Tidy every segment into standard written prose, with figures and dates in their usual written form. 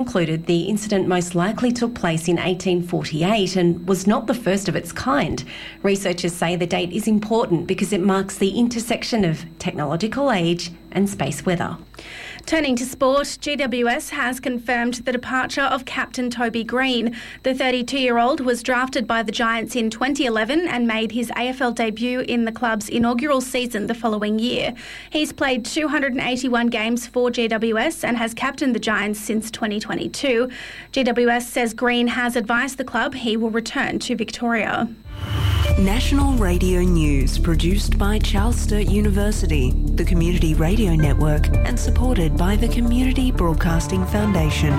concluded the incident most likely took place in 1848 and was not the first of its kind. Researchers say the date is important because it marks the intersection of technological age and space weather. Turning to sport, GWS has confirmed the departure of captain Toby Green. The 32-year-old was drafted by the Giants in 2011 and made his AFL debut in the club's inaugural season the following year. He's played 281 games for GWS and has captained the Giants since 2022. GWS says Green has advised the club he will return to Victoria. National Radio News, produced by Charles Sturt University, the Community Radio Network, and supported by the Community Broadcasting Foundation.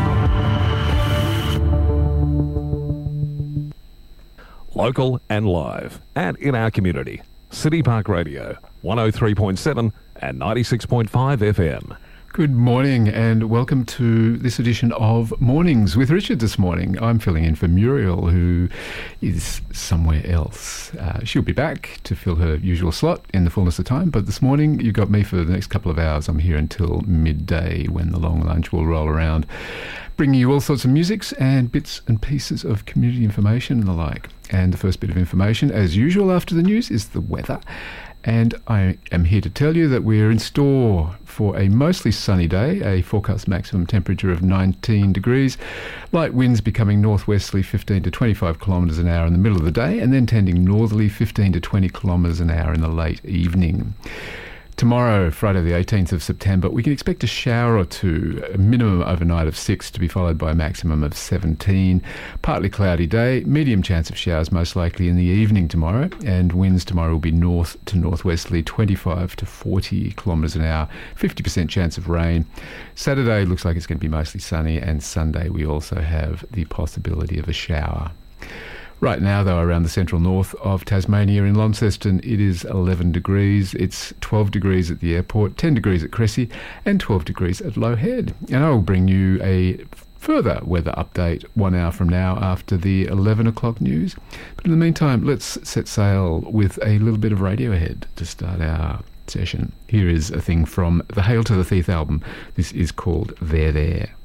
Local and live, and in our community. City Park Radio, 103.7 and 96.5 FM. Good morning and welcome to this edition of Mornings with Richard this morning. I'm filling in for Muriel, who is somewhere else. She'll be back to fill her usual slot in the fullness of time, but this morning you got me for the next couple of hours. I'm here until midday when the long lunch will roll around, bringing you all sorts of musics and bits and pieces of community information and the like. And the first bit of information, as usual after the news, is the weather. And I am here to tell you that we're in store for a mostly sunny day, a forecast maximum temperature of 19 degrees, light winds becoming northwesterly 15 to 25 kilometres an hour in the middle of the day, and then tending northerly 15 to 20 kilometres an hour in the late evening. Tomorrow, Friday the 18th of September, we can expect a shower or two, a minimum overnight of 6 to be followed by a maximum of 17. Partly cloudy day, medium chance of showers most likely in the evening tomorrow, and winds tomorrow will be north to northwesterly 25 to 40 kilometres an hour, 50% chance of rain. Saturday looks like it's going to be mostly sunny, and Sunday we also have the possibility of a shower. Right now, though, around the central north of Tasmania in Launceston, it is 11 degrees. It's 12 degrees at the airport, 10 degrees at Cressy, and 12 degrees at Low Head. And I will bring you a further weather update 1 hour from now after the 11 o'clock news. But in the meantime, let's set sail with a little bit of Radiohead to start our session. Here is a thing from the Hail to the Thief album. This is called There There.